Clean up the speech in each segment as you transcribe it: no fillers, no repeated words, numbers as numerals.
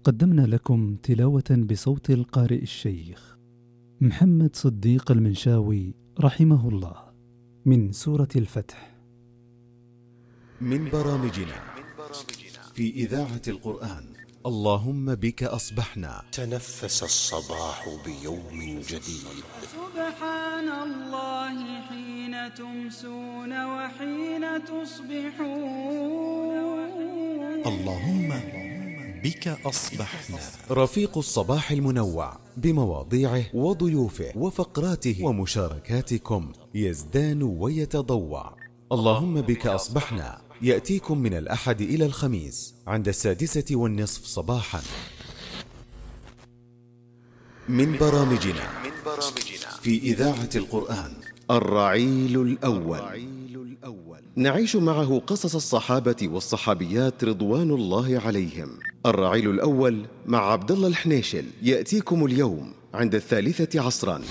قدمنا لكم تلاوة بصوت القارئ الشيخ محمد صديق المنشاوي رحمه الله من سورة الفتح. من برامجنا في إذاعة القرآن. اللهم بك أصبحنا. تنفس الصباح بيوم جديد. سبحان الله حين تمسون وحين تصبحون. اللهم بك أصبحنا. رفيق الصباح المنوع بمواضيعه وضيوفه وفقراته ومشاركاتكم يزدان ويتضوع. اللهم بك أصبحنا يأتيكم من الأحد إلى الخميس عند 6:30 صباحا. من برامجنا في إذاعة القرآن. الرعيل الأول. نعيش معه قصص الصحابة والصحابيات رضوان الله عليهم. الرعيل الأول مع عبد الله الحنيشل يأتيكم اليوم عند 3 عصرا.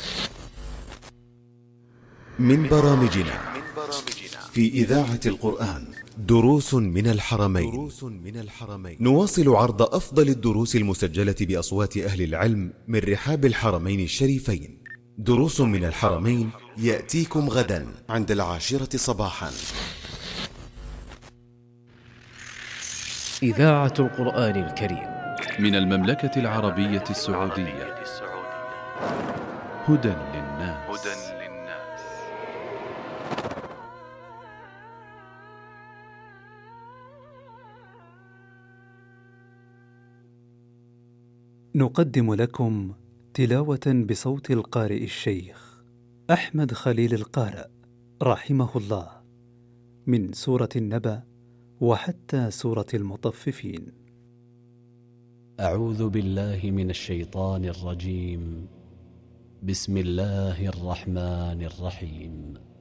من برامجنا في إذاعة القرآن. دروس من الحرمين. نواصل عرض أفضل الدروس المسجلة بأصوات أهل العلم من رحاب الحرمين الشريفين. دروس من الحرمين يأتيكم غدا عند 10 صباحا. إذاعة القرآن الكريم من المملكة العربية السعودية. هدى للناس. نقدم لكم تلاوة بصوت القارئ الشيخ أحمد خليل القارئ رحمه الله من سورة النبأ وحتى سورة المطففين. أعوذ بالله من الشيطان الرجيم. بسم الله الرحمن الرحيم.